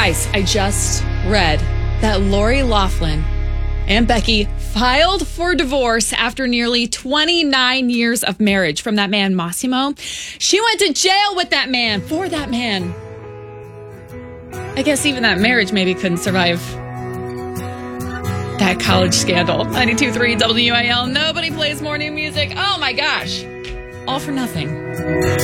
Guys, I just read that Lori Loughlin and Becky filed for divorce after nearly 29 years of marriage from that man, Massimo. She went to jail with that man, for that man. I guess even that marriage maybe couldn't survive that college scandal. 92.3 WIL. Nobody plays more new music. Oh my gosh. All for nothing.